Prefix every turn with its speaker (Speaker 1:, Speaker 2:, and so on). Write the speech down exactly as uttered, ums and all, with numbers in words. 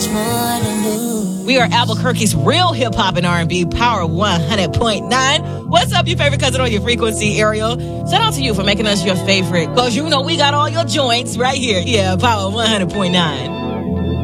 Speaker 1: We are Albuquerque's real hip-hop and R and B, Power one hundred point nine. What's up, your favorite cousin on your frequency, Ariel? Shout out to you for making us your favorite, because you know we got all your joints right here. Yeah, Power one hundred point nine.